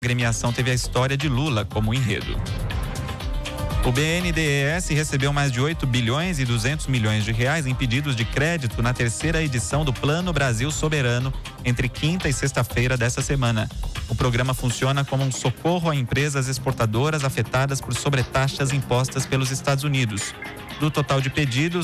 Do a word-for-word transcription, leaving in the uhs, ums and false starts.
A agremiação teve a história de Lula como enredo. O B N D E S recebeu mais de oito bilhões e duzentos milhões de reais em pedidos de crédito na terceira edição do Plano Brasil Soberano, entre quinta e sexta-feira dessa semana. O programa funciona como um socorro a empresas exportadoras afetadas por sobretaxas impostas pelos Estados Unidos. Do total de pedidos,